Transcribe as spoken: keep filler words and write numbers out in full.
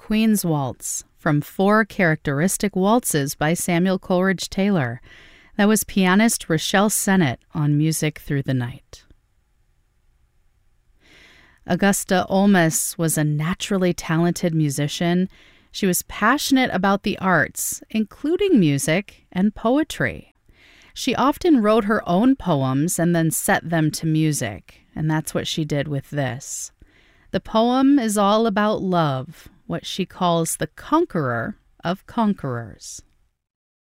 Queen's Waltz from Four Characteristic Waltzes by Samuel Coleridge Taylor. That was pianist Rochelle Sennett on Music Through the Night. Augusta Olmos was a naturally talented musician. She was passionate about the arts, including music and poetry. She often wrote her own poems and then set them to music, and that's what she did with this. The poem is all about love, what she calls the conqueror of conquerors.